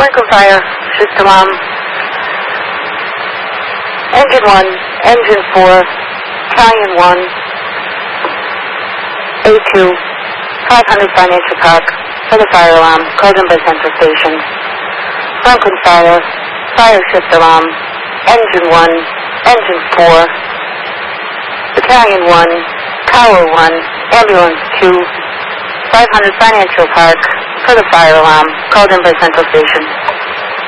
Sprinkler fire, shift alarm. Engine 1, Engine 4, Battalion 1, A2, 500 Financial Park, for the fire alarm, called in by Central Station. Franklin fire, fire shift alarm, Engine 1, Engine 4, Battalion 1, Tower 1, Ambulance 2, 500 Financial Park, for the fire alarm, called in by Central Station.